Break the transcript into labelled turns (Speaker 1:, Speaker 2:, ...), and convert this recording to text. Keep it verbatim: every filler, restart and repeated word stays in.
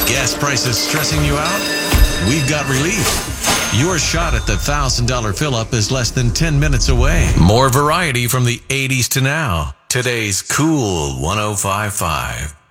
Speaker 1: Gas prices stressing you out? We've got relief. Your shot at the one thousand dollars fill-up is less than ten minutes away. More variety from the eighties to now. Today's Cool one oh five point five.